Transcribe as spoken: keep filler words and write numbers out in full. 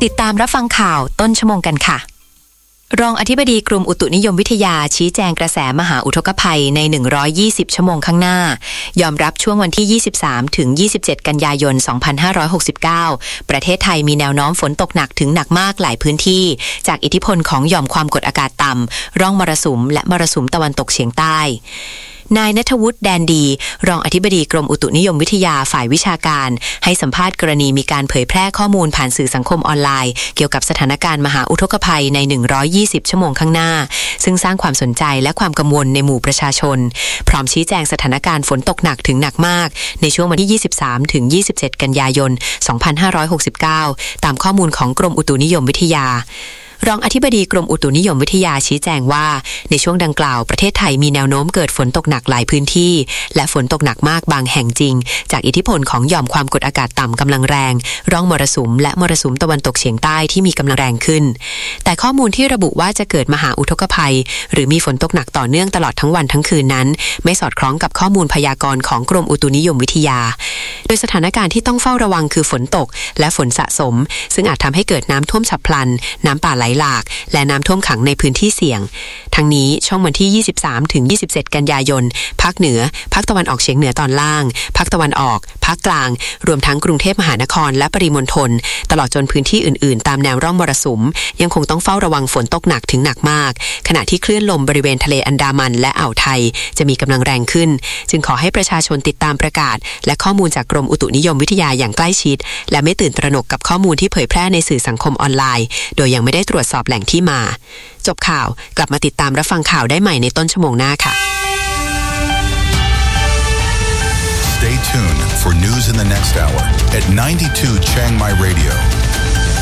ติดตามรับฟังข่าวต้นชั่วโมงกันค่ะรองอธิบดีกรมอุตุนิยมวิทยาชี้แจงกระแสมหาอุทกภัยในหนึ่งร้อยยี่สิบชั่วโมงข้างหน้ายอมรับช่วงวันที่ยี่สิบสามถึงยี่สิบเจ็ดกันยายนสองพันห้าร้อยหกสิบเก้าประเทศไทยมีแนวโน้มฝนตกหนักถึงหนักมากหลายพื้นที่จากอิทธิพลของหย่อมความกดอากาศต่ำร่องมรสุมและมรสุมตะวันตกเฉียงใต้นายณัฐวุฒิแดนดีรองอธิบดีกรมอุตุนิยมวิทยาฝ่ายวิชาการให้สัมภาษณ์กรณีมีการเผยแพร่ข้อมูลผ่านสื่อสังคมออนไลน์เกี่ยวกับสถานการณ์มหาอุทกภัยในหนึ่งร้อยยี่สิบชั่วโมงข้างหน้าซึ่งสร้างความสนใจและความกังวลในหมู่ประชาชนพร้อมชี้แจงสถานการณ์ฝนตกหนักถึงหนักมากในช่วงวันที่ยี่สิบสามถึงยี่สิบเจ็ดกันยายนสองพันห้าร้อยหกสิบเก้าตามข้อมูลของกรมอุตุนิยมวิทยารองอธิบดีกรมอุตุนิยมวิทยาชี้แจงว่าในช่วงดังกล่าวประเทศไทยมีแนวโน้มเกิดฝนตกหนักหลายพื้นที่และฝนตกหนักมากบางแห่งจริงจากอิทธิพลของหย่อมความกดอากาศต่ำกำลังแรงร่องมรสุมและมรสุมตะวันตกเฉียงใต้ที่มีกำลังแรงขึ้นแต่ข้อมูลที่ระบุว่าจะเกิดมหาอุทกภัยหรือมีฝนตกหนักต่อเนื่องตลอดทั้งวันทั้งคืนนั้นไม่สอดคล้องกับข้อมูลพยากรณ์ของกรมอุตุนิยมวิทยาโดยสถานการณ์ที่ต้องเฝ้าระวังคือฝนตกและฝนสะสมซึ่งอาจทำให้เกิดน้ำท่วมฉับพลันน้ำป่าไหลหลากและน้ำท่วมขังในพื้นที่เสี่ยงทั้งนี้ช่วงวันที่ยี่สิบสามถึงยี่สิบเจ็ดกันยายนภาคเหนือภาคตะวันออกเฉียงเหนือตอนล่างภาคตะวันออกภาคกลางรวมทั้งกรุงเทพมหานครและปริมณฑลตลอดจนพื้นที่อื่นๆตามแนวร่องมรสุมยังคงต้องเฝ้าระวังฝนตกหนักถึงหนักมากขณะที่คลื่นลมบริเวณทะเลอันดามันและอ่าวไทยจะมีกำลังแรงขึ้นจึงขอให้ประชาชนติดตามประกาศและข้อมูลจากกรมอุตุนิยมวิทยาอย่างใกล้ชิดและไม่ตื่นตระหนกกับข้อมูลที่เผยแพร่ในสื่อสังคมออนไลน์โดยยังไม่ได้ตรวจสอบแหล่งที่มาจบข่าวกลับมาติดตามรับฟังข่าวได้ใหม่ในต้นชั่วโมงหน้าค่ะ Stay tuned for news in the next hour at ninety-two Chiang Mai Radio.